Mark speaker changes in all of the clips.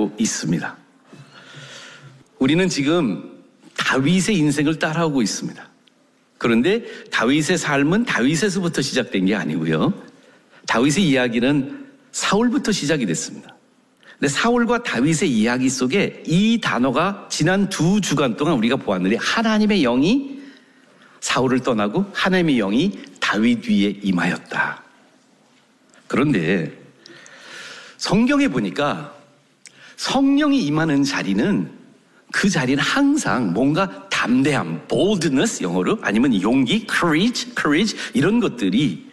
Speaker 1: 살고 있습니다. 우리는 지금 다윗의 인생을 따라오고 있습니다. 그런데 다윗의 삶은 다윗에서부터 시작된 게 아니고요. 다윗의 이야기는 사울부터 시작이 됐습니다. 근데 사울과 다윗의 이야기 속에 이 단어가 지난 2주간 동안 우리가 보았는데 하나님의 영이 사울을 떠나고 하나님의 영이 다윗 위에 임하였다. 그런데 성경에 보니까 성령이 임하는 자리는 그 자리는 항상 뭔가 담대함, boldness 영어로 아니면 용기, courage 이런 것들이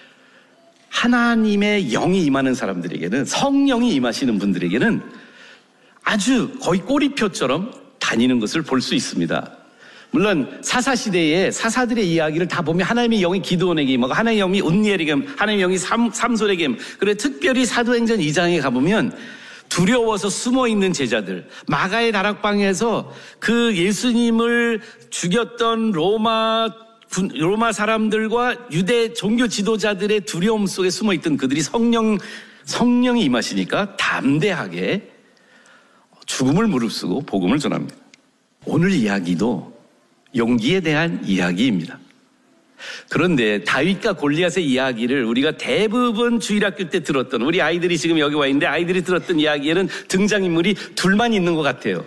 Speaker 1: 하나님의 영이 임하는 사람들에게는 성령이 임하시는 분들에게는 아주 거의 꼬리표처럼 다니는 것을 볼 수 있습니다. 물론 사사시대에 사사들의 이야기를 다 보면 하나님의 영이 기드온에게 임하고 하나님의 영이 온니엘에게 임하고 하나님의 영이 삼손에게 임하고 그래 특별히 사도행전 2장에 가보면 두려워서 숨어있는 제자들 마가의 다락방에서 그 예수님을 죽였던 로마 사람들과 유대 종교 지도자들의 두려움 속에 숨어있던 그들이 성령이 임하시니까 담대하게 죽음을 무릅쓰고 복음을 전합니다. 오늘 이야기도 용기에 대한 이야기입니다. 그런데 다윗과 골리앗의 이야기를 우리가 대부분 주일학교 때 들었던 우리 아이들이 지금 여기 와 있는데 아이들이 들었던 이야기에는 등장인물이 둘만 있는 것 같아요.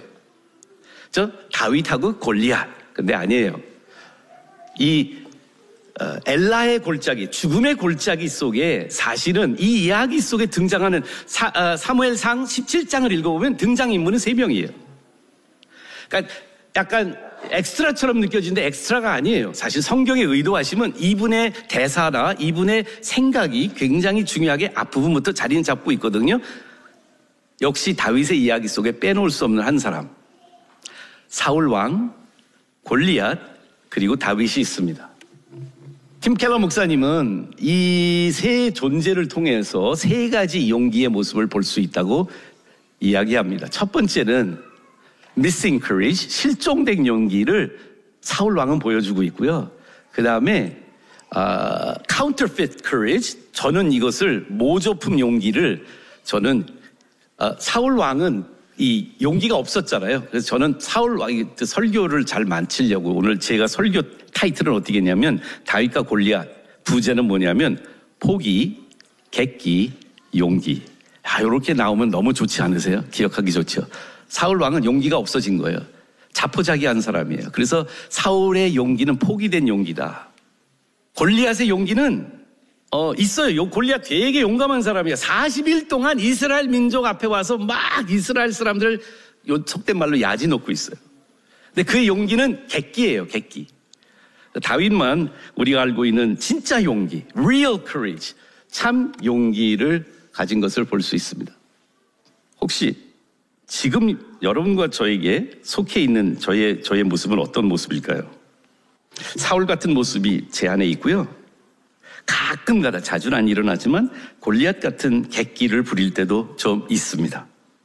Speaker 1: 다윗하고 골리앗. 근데 아니에요. 이 엘라의 골짜기, 죽음의 골짜기 속에 사실은 이 이야기 속에 등장하는 사무엘상 17장을 읽어보면 등장인물은 3명이에요. 그러니까 약간 엑스트라처럼 느껴지는데 엑스트라가 아니에요. 사실 성경에 의도하시면 이분의 대사나 이분의 생각이 굉장히 중요하게 앞부분부터 자리는 잡고 있거든요. 역시 다윗의 이야기 속에 빼놓을 수 없는 한 사람, 사울 왕, 골리앗, 그리고 다윗이 있습니다. 팀 켈러 목사님은 이 세 존재를 통해서 3가지 용기의 모습을 볼 수 있다고 이야기합니다. 첫 번째는 missing courage, 실종된 용기를 사울 왕은 보여주고 있고요. 그 다음에 counterfeit courage, 저는 이것을 모조품 용기를 사울 왕은 이 용기가 없었잖아요. 그래서 저는 사울 왕이 설교를 잘 마치려고 오늘 제가 설교 타이틀은 어떻게 했냐면 다윗과 골리앗, 부제는 뭐냐면 포기, 객기, 용기. 이렇게 나오면 너무 좋지 않으세요? 기억하기 좋죠. 사울 왕은 용기가 없어진 거예요. 자포자기한 사람이에요. 그래서 사울의 용기는 포기된 용기다. 골리앗의 용기는 있어요. 골리앗 되게 용감한 사람이에요. 40일 동안 이스라엘 민족 앞에 와서 막 이스라엘 사람들을 속된 말로 야지 놓고 있어요. 근데 그 용기는 객기예요. 객기. 다윗만 우리가 알고 있는 진짜 용기, real courage, 참 용기를 가진 것을 볼 수 있습니다. 혹시 지금 여러분과 저에게 속해 있는 저의 모습은 어떤 모습일까요? 사울 같은 모습이 제 안에 있고요. 가끔가다 자주는 안 일어나지만 골리앗 같은 객기를 부릴 때도 좀 있습니다.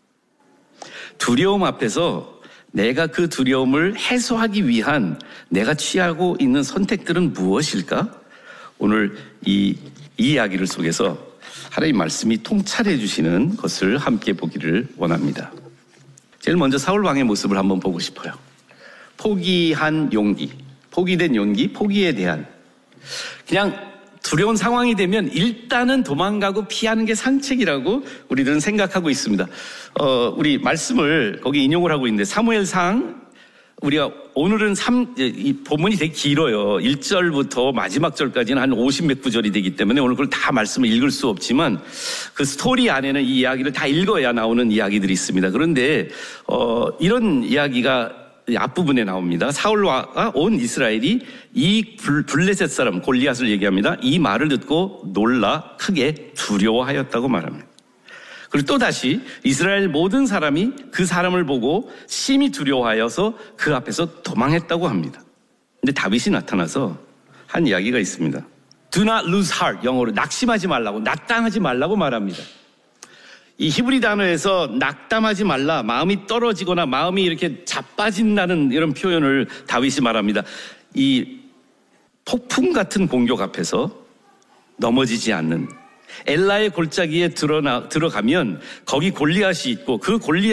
Speaker 1: 두려움 앞에서 내가 그 두려움을 해소하기 위한 내가 취하고 있는 선택들은 무엇일까? 오늘 이 이야기를 속에서 하나님 말씀이 통찰해 주시는 것을 함께 보기를 원합니다. 제일 먼저 사울 왕의 모습을 한번 보고 싶어요. 포기한 용기, 포기된 용기, 포기에 대한 그냥 두려운 상황이 되면 일단은 도망가고 피하는 게 상책이라고 우리들은 생각하고 있습니다. 우리 말씀을 거기 인용을 하고 있는데 사무엘상 우리가 오늘은 이 본문이 되게 길어요. 1절부터 마지막 절까지는 한 50몇 구절이 되기 때문에 오늘 그걸 다 말씀을 읽을 수 없지만 그 스토리 안에는 이 이야기를 다 읽어야 나오는 이야기들이 있습니다. 그런데 이런 이야기가 앞부분에 나옵니다. 사울과 온 이스라엘이 이 블레셋 사람 골리앗을 얘기합니다. 이 말을 듣고 놀라 크게 두려워하였다고 말합니다. 그리고 또다시 이스라엘 모든 사람이 그 사람을 보고 심히 두려워하여서 그 앞에서 도망했다고 합니다. 근데 다윗이 나타나서 한 이야기가 있습니다. Do not lose heart, 영어로 낙심하지 말라고, 낙담하지 말라고 말합니다. 이 히브리 단어에서 낙담하지 말라, 마음이 떨어지거나 마음이 이렇게 자빠진다는 이런 표현을 다윗이 말합니다. 이 폭풍 같은 공격 앞에서 넘어지지 않는 엘라의 골짜기에 들어가면 거기 골리앗이 있고 그 골리앗